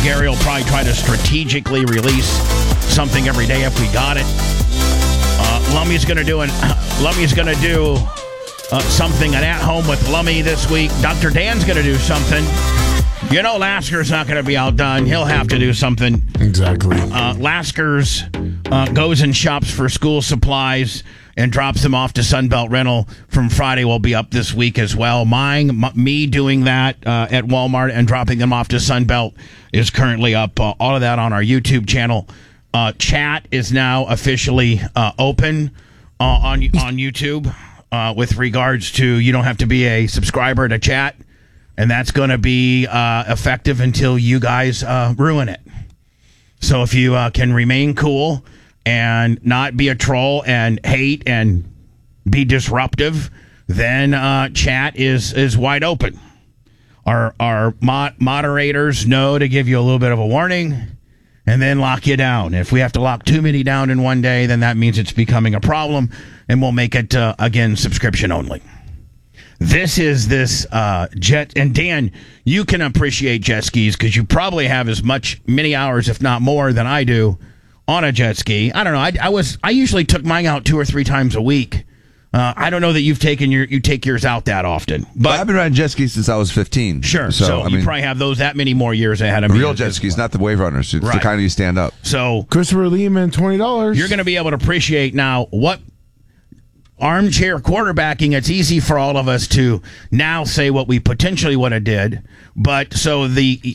Gary will probably try to strategically release something every day if we got it. Lummy's going to do something at home with Lummy this week. Dr. Dan's going to do something. You know Lasker's not going to be outdone. He'll have to do something. Exactly. Lasker's goes and shops for school supplies and drops them off to Sunbelt Rental from Friday will be up this week as well. Me doing that at Walmart and dropping them off to Sunbelt is currently up. All of that on our YouTube channel. Chat is now officially open on YouTube with regards to you don't have to be a subscriber to chat. And that's going to be effective until you guys ruin it. So if you can remain cool and not be a troll and hate and be disruptive, then chat is wide open. Our moderators know to give you a little bit of a warning and then lock you down. If we have to lock too many down in one day, then that means it's becoming a problem, and we'll make it, again, subscription only. This is jet, and Dan, you can appreciate jet skis because you probably have many hours, if not more, than I do on a jet ski. I don't know. I usually took mine out 2 or 3 times a week. I don't know that you take yours out that often. But I've been riding jet skis since I was 15. Sure. So you probably have that many more years ahead of me. Real jet skis, not the wave runners. It's the kind of you stand up. So Christopher Lehman, $20. You're going to be able to appreciate now what armchair quarterbacking. It's easy for all of us to now say what we potentially would have did. But so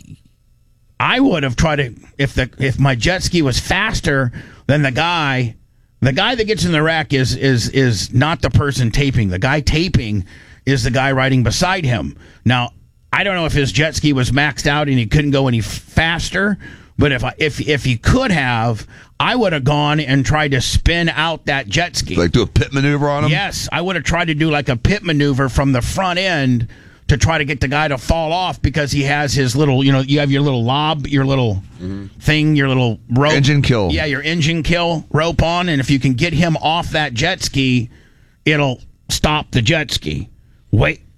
I would have tried to, if my jet ski was faster than the guy that gets in the wreck is not the person taping. The guy taping is the guy riding beside him. Now, I don't know if his jet ski was maxed out and he couldn't go any faster, but if he could have, I would have gone and tried to spin out that jet ski. Like do a pit maneuver on him? Yes, I would have tried to do like a pit maneuver from the front end to try to get the guy to fall off because he has his little, you have your little lob, your little thing, your little rope. Engine kill. Yeah, your engine kill rope on, and if you can get him off that jet ski, it'll stop the jet ski. Wait,